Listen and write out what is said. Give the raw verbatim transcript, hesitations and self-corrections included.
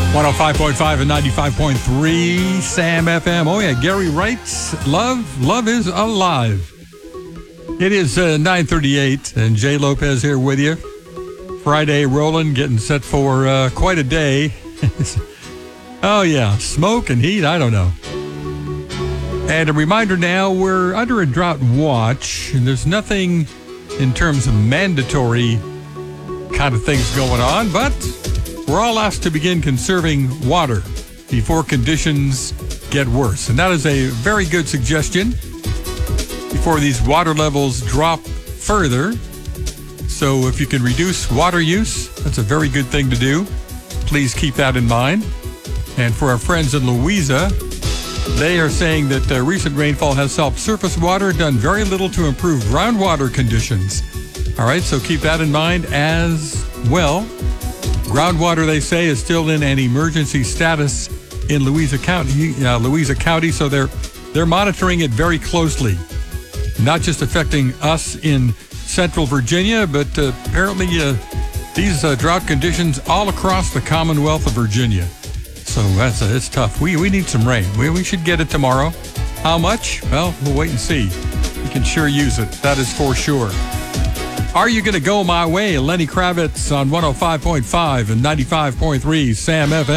one oh five point five and ninety-five point three Sam F M. Oh, yeah, Gary writes, love, love is alive. It is uh, nine thirty-eight, and Jay Lopez here with you. Friday rolling, getting set for uh, quite a day. Oh, yeah, smoke and heat, I don't know. And a reminder now, we're under a drought watch, and there's nothing in terms of mandatory kind of things going on, but we're all asked to begin conserving water before conditions get worse. And that is a very good suggestion before these water levels drop further. So if you can reduce water use, that's a very good thing to do. Please keep that in mind. And for our friends in Louisa, they are saying that uh, recent rainfall has helped surface water, done very little to improve groundwater conditions. All right, so keep that in mind as well. Groundwater, they say, is still in an emergency status in Louisa County, uh, Louisa County, so they're they're monitoring it very closely. Not just affecting us in Central Virginia, but uh, apparently uh, these uh, drought conditions all across the Commonwealth of Virginia. So that's uh, it's tough. We we need some rain. We we should get it tomorrow. How much? Well, we'll wait and see. We can sure use it. That is for sure. Are You Gonna Go My Way? Lenny Kravitz on one oh five point five and ninety-five point three Sam F M.